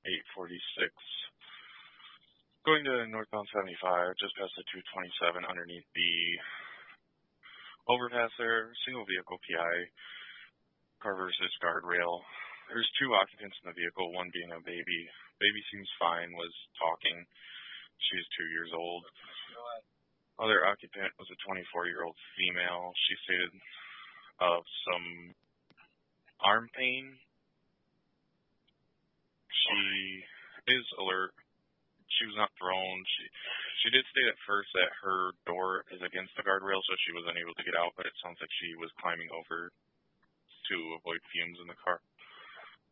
846. Going to northbound 75, just past the 227 underneath the overpass there. Single vehicle PI, car versus guardrail. There's two occupants in the vehicle, one being a baby. Baby seems fine, was talking. She's 2 years old. Other occupant was a 24-year-old female. She stated of some arm pain. She is alert. She was not thrown. She did state at first that her door is against the guardrail, so she was unable to get out, but it sounds like she was climbing over to avoid fumes in the car.